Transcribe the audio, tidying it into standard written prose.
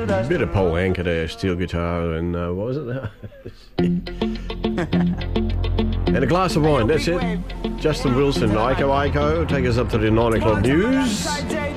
Bit of Paul Anka there, steel guitar, and what was it? And a glass of wine, that's it. Justin Wilson, Iko Iko, take us up to the 9 o'clock news.